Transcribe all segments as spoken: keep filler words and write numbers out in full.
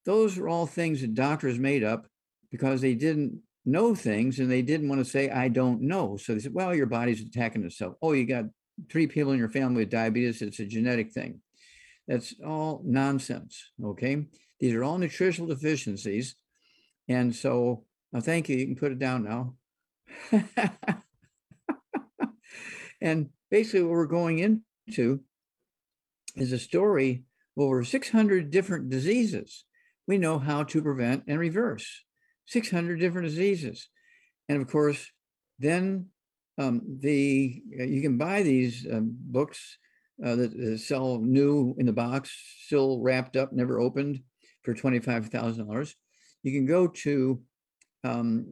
those are all things that doctors made up because they didn't know things and they didn't want to say, I don't know. So they said, well, your body's attacking itself. Oh, you got three people in your family with diabetes. It's a genetic thing. That's all nonsense. Okay. These are all nutritional deficiencies. And so uh, thank you. You can put it down now. And basically, what we're going into is a story of over six hundred different diseases we know how to prevent and reverse. six hundred different diseases. And of course, then um, the uh, you can buy these um, books uh, that, that sell new in the box, still wrapped up, never opened, for twenty-five thousand dollars. You can go to um,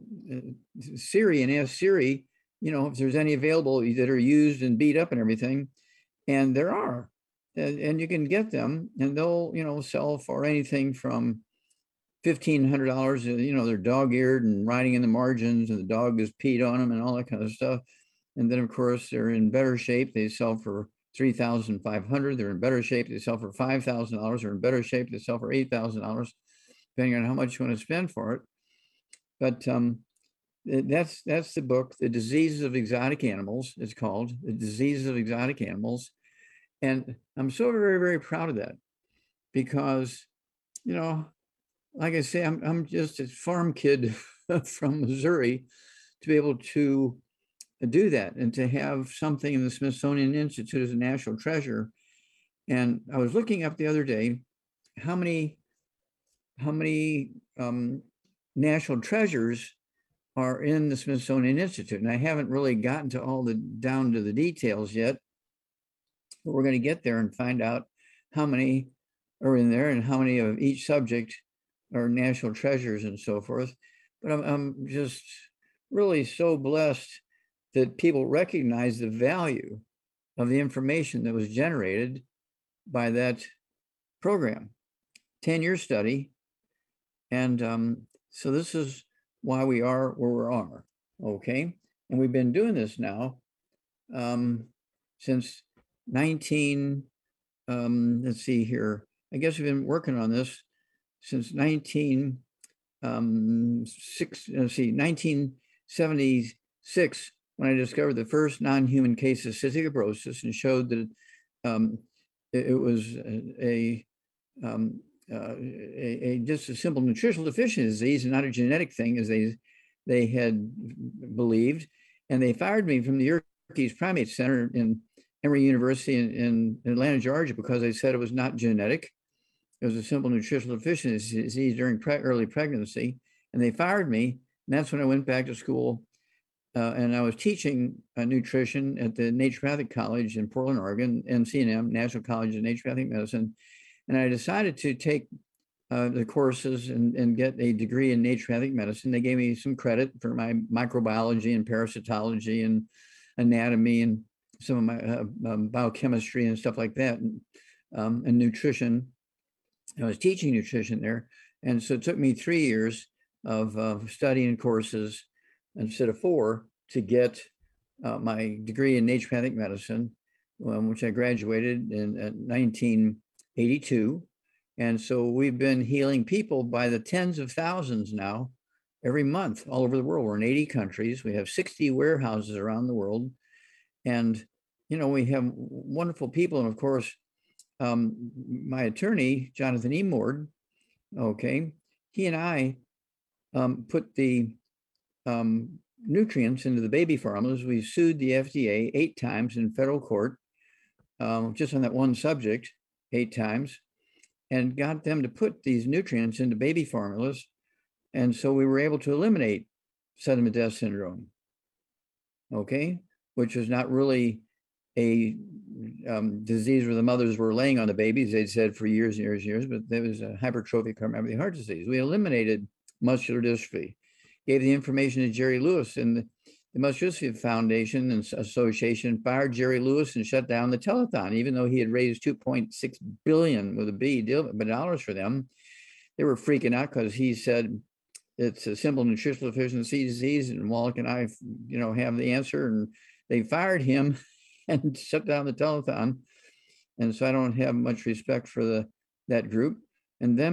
Siri and ask Siri, you know, if there's any available that are used and beat up and everything. And there are, and, and you can get them, and they'll, you know, sell for anything from fifteen hundred dollars. You know, they're dog-eared and riding in the margins, and the dog has peed on them and all that kind of stuff. And then, of course, they're in better shape. They sell for three thousand five hundred dollars. They're in better shape. They sell for five thousand dollars. They're in better shape. They sell for eight thousand dollars, depending on how much you want to spend for it. But um, that's that's the book, The Diseases of Exotic Animals. It's called The Diseases of Exotic Animals. And I'm so very, very proud of that because, you know, like I say, I'm, I'm just a farm kid from Missouri to be able to do that and to have something in the Smithsonian Institute as a national treasure. And I was looking up the other day how many how many um, national treasures are in the Smithsonian Institute. And I haven't really gotten to all the down to the details yet. But we're going to get there and find out how many are in there and how many of each subject are national treasures and so forth. But I'm, I'm just really so blessed that people recognize the value of the information that was generated by that program. ten-year study. And um, so this is why we are where we are, okay? And we've been doing this now um, since nineteen, um, let's see here. I guess we've been working on this since nineteen, um, six, let's see, nineteen seventy-six, when I discovered the first non-human case of cystic fibrosis and showed that um, it, it was a, a, um, uh, a, a just a simple nutritional deficiency disease and not a genetic thing, as they they had believed. And they fired me from the Yerkes Primate Center in Emory University in, in Atlanta, Georgia, because they said it was not genetic. It was a simple nutritional deficiency disease during pre early pregnancy. And they fired me. And that's when I went back to school. Uh, and I was teaching uh, nutrition at the Naturopathic College in Portland, Oregon, N C N M, National College of Naturopathic Medicine. And I decided to take uh, the courses and, and get a degree in naturopathic medicine. They gave me some credit for my microbiology and parasitology and anatomy and some of my uh, um, biochemistry and stuff like that, and, um, and nutrition. I was teaching nutrition there. And so it took me three years of uh, studying courses instead of four to get uh, my degree in naturopathic medicine, um, which I graduated in, in nineteen eighty-two. And so we've been healing people by the tens of thousands now every month all over the world. We're in eighty countries. We have sixty warehouses around the world. And, you know, we have wonderful people. And of course, um, my attorney, Jonathan E. Mord, okay, he and I um, put the um, nutrients into the baby formulas. We sued the F D A eight times in federal court, um, just on that one subject, eight times, and got them to put these nutrients into baby formulas. And so we were able to eliminate sudden death syndrome, okay, which was not really a um, disease where the mothers were laying on the babies, they'd said for years and years and years, but there was a hypertrophic cardiomyopathy heart disease. We eliminated muscular dystrophy, gave the information to Jerry Lewis, and the, the Muscular Dystrophy Foundation and Association fired Jerry Lewis and shut down the telethon, even though he had raised two point six billion with a B deal, but dollars for them. They were freaking out because he said it's a simple nutritional deficiency disease, and Wallach and I, you know, have the answer, and they fired him and shut down the telethon. And so I don't have much respect for the that group. And then